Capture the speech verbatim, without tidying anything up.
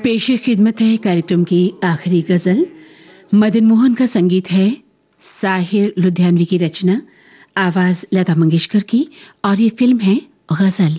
पेशे खिदमत है कार्यक्रम की आखिरी गजल। मदन मोहन का संगीत है, साहिर लुधियानवी की रचना, आवाज लता मंगेशकर की, और ये फिल्म है गजल।